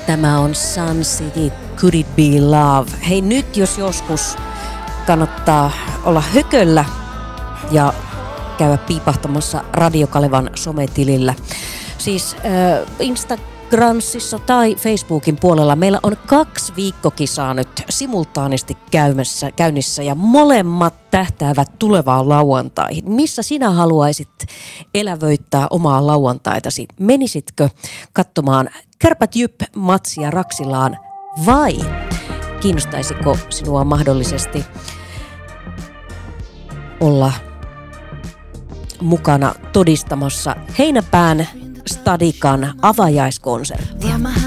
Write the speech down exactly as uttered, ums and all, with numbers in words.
Tämä on Sun City, Could It Be Love. Hei, nyt jos joskus kannattaa olla hököllä ja käydä piipahtamassa Radio Kalevan sometilillä. Siis äh, Instagramissa tai Facebookin puolella meillä on kaksi viikkokisaa nyt simultaanisti käymässä, käynnissä ja molemmat tähtäävät tulevaan lauantaihin. Missä sinä haluaisit elävöittää omaa lauantaitasi? Menisitkö katsomaan Kärpät Jyp-matsia Raksilaan vai kiinnostaisiko sinua mahdollisesti olla mukana todistamassa Heinäpään Stadikan avajaiskonserttia?